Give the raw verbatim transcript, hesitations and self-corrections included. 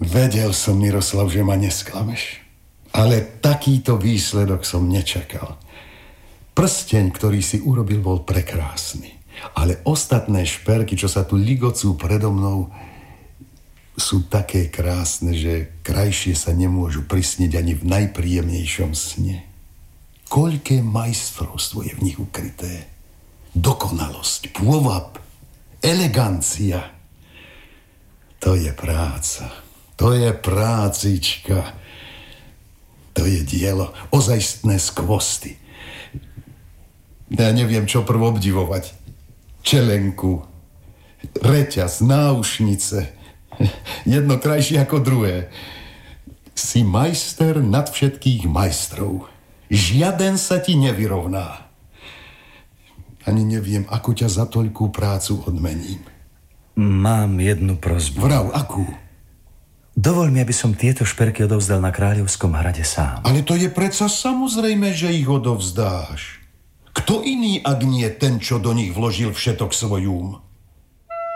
Vedel som, Miroslav, že ma nesklameš. Ale takýto výsledok som nečakal. Prsteň, ktorý si urobil, bol prekrásny. Ale ostatné šperky, čo sa tu ligocú predo mnou, sú také krásne, že krajšie sa nemôžu prisniť ani v najpríjemnejšom sne. Koľké majstrovstvo je v nich ukryté. Dokonalosť, pôvab, elegancia. To je práca. To je prácička. To je dielo. Ozajstné skvosty. Ja neviem, čo prv obdivovať. Čelenku, reťaz, náušnice. Jedno krajšie ako druhé. Si majster nad všetkých majstrov. Žiaden sa ti nevyrovná. Ani neviem, ako ťa za toľkú prácu odmením. Mám jednu prosbu. Vrav, akú? Dovol mi, aby som tieto šperky odovzdal na Kráľovskom hrade sám. Ale to je predsa samozrejme, že ich odovzdáš. Kto iný, ak nie ten, čo do nich vložil všetok svoj um?